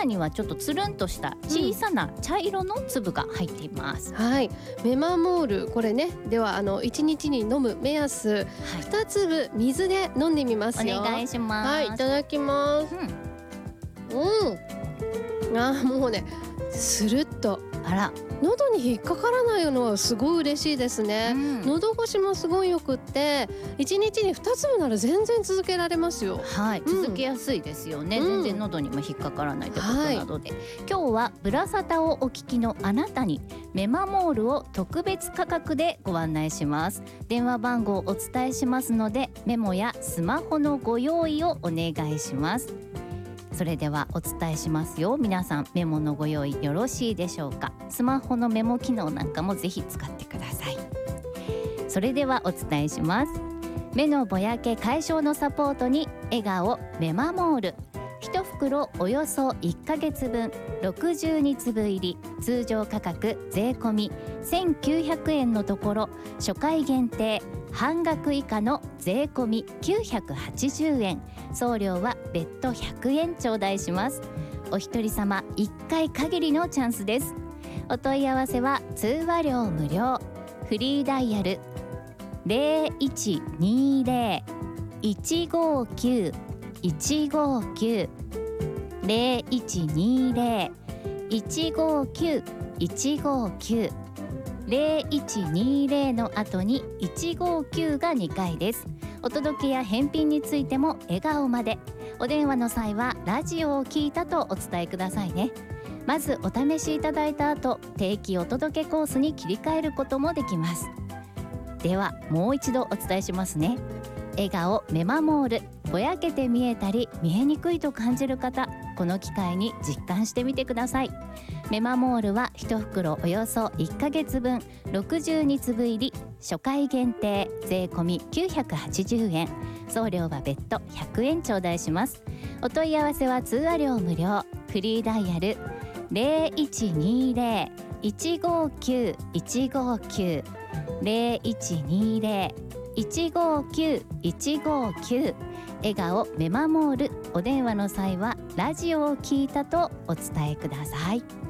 にはちょっとつるんとした小さな茶色の粒が入っています、 はい、メマモール、これね、では1日に飲む目安、2粒水で飲んでみますよ。 お願いします。 はい、いただきます。もうね、スルッと、 あら、 喉に引っかからないのはすごい嬉しいですね、喉越しもすごいよくって、1日に2粒なら全然続けられますよ。 はい、続けやすいですよね、全然喉にも引っかからないということなので、今日はブラサタをお聞きのあなたにメマモールを特別価格でご案内します。電話番号をお伝えしますので、メモやスマホのご用意をお願いします。それではお伝えしますよ。皆さんメモのご用意よろしいでしょうか。スマホのメモ機能なんかもぜひ使ってください。それではお伝えします。目のぼやけ解消のサポートに笑顔メマモール、1袋およそ1ヶ月分62粒入り、通常価格税込み1900円のところ、初回限定半額以下の税込み980円、送料は別途100円頂戴します。お一人様1回限りのチャンスです。お問い合わせは通話料無料、フリーダイヤル 0120-159-159 0120-159-159 0120の後に159が2回です。お届けや返品についても笑顔まで。お電話の際はラジオを聞いたとお伝えくださいね。まずお試しいただいた後、定期お届けコースに切り替えることもできます。ではもう一度お伝えしますね。笑顔メマモール、ぼやけて見えたり見えにくいと感じる方、この機会に実感してみてください。メマモールは1袋およそ1ヶ月分62粒入り、初回限定税込み980円、送料は別途100円頂戴します。お問い合わせは通話料無料、フリーダイヤル 0120-159-159 0120-159-159、笑顔メマモール。お電話の際はラジオを聞いたとお伝えください。